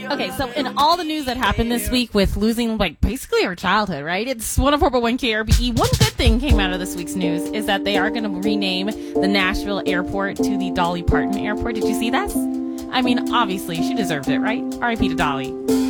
Okay, so in all the news that happened this week with losing, like, basically her childhood, right? It's 104.1 KRBE. One good thing came out of this week's news is that they are going to rename the Nashville airport to the Dolly Parton Airport. Did you see that? I mean, obviously, she deserved it, right? R.I.P. to Dolly.